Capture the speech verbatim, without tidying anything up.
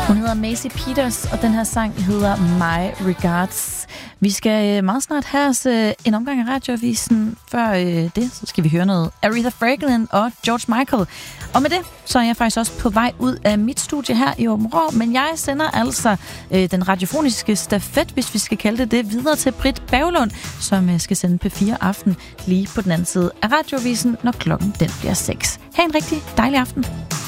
Hun hedder Maisie Peters, og den her sang hedder My Regards. Vi skal meget snart have os en omgang af Radioavisen. Før det, så skal vi høre noget Aretha Franklin og George Michael. Og med det, så er jeg faktisk også på vej ud af mit studie her i Aabenraa, men jeg sender altså øh, den radiofoniske stafet, hvis vi skal kalde det det, videre til Britt Berglund, som øh, skal sende P fire Aften lige på den anden side af Radioavisen, når klokken den bliver seks. Ha' en rigtig dejlig aften.